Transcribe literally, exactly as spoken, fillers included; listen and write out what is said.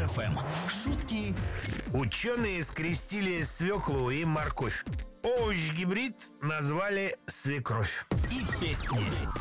эф эм. Шутки. Ученые скрестили свеклу и морковь. Овощ-гибрид назвали свекровь. И песни.